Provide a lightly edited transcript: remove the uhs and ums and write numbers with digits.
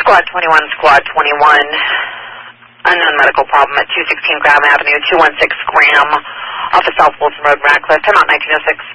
Squad 21, Squad 21. Unknown medical problem at 216 Graham Avenue, 216 Graham, off of South Wilson Road, Radcliffe. Time out 1906.